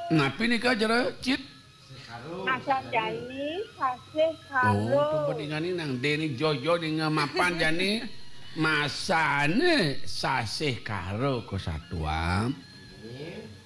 Napi nika jero cit. Asal jani sasih karo. Oh, pepeningane nang Deni Jojo ning mapan jani masane sasih karo kesatuan.